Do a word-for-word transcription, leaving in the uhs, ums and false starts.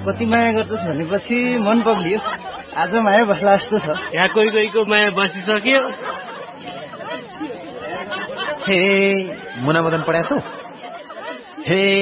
कति माया गर्छस् भनेपछि मन पग्लियो। आज माया बस्ला जस्तो छ। यहाँ कोही कोहीको माया बसिसक्यो। हे मुना मदन पढाएको छौ? हे